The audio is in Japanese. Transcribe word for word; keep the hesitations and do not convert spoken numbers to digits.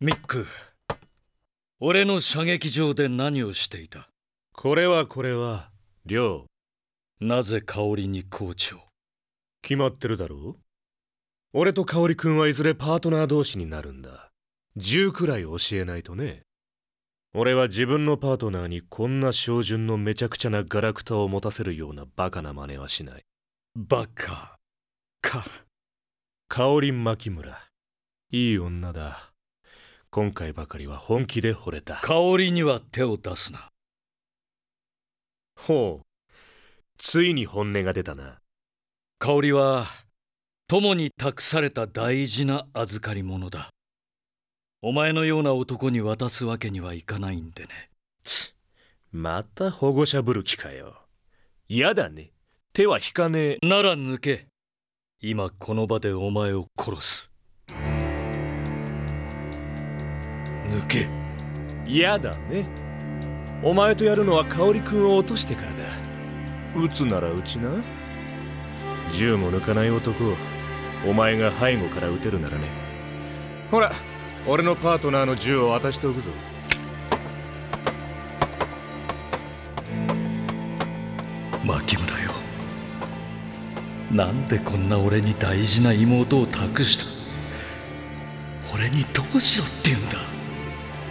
ミック、俺の射撃場で何をしていた？ これはこれは、リョウ。 なぜ香織にコーチを？ 決まってるだろう。俺と香織君はいずれパートナー同士になるんだ。銃くらい教えないとね。俺は自分のパートナーにこんな照準のめちゃくちゃなガラクタを持たせるようなバカな真似はしない。 バカか。 香織牧村、いい女だ。今回ばかりは本気で惚れた。 香織には手を出すな。 ほう、ついに本音が出たな。 香織は友に託された大事な預かり物だ。お前のような男に渡すわけにはいかないんでね。 つまた保護者ぶる気かよ。やだね。手は引かねえ。 なら抜け。今この場でお前を殺す。抜け。 やだね。お前とやるのは香織君を落としてからだ。撃つなら撃ちな。銃も抜かない男をお前が背後から撃てるならね。ほら、俺のパートナーの銃を渡しておくぞ。 牧村よ、なんでこんな俺に大事な妹を託した？俺にどうしろって言うんだ。